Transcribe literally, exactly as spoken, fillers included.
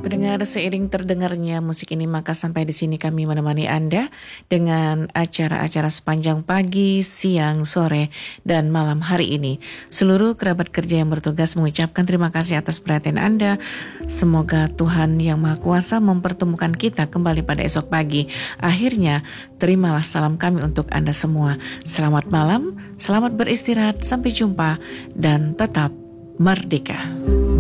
Pendengar, seiring terdengarnya musik ini maka sampai di sini kami menemani Anda dengan acara-acara sepanjang pagi, siang, sore, dan malam hari ini. Seluruh kerabat kerja yang bertugas mengucapkan terima kasih atas perhatian Anda. Semoga Tuhan Yang Maha Kuasa mempertemukan kita kembali pada esok pagi. Akhirnya, terimalah salam kami untuk Anda semua. Selamat malam, selamat beristirahat, sampai jumpa, dan tetap merdeka.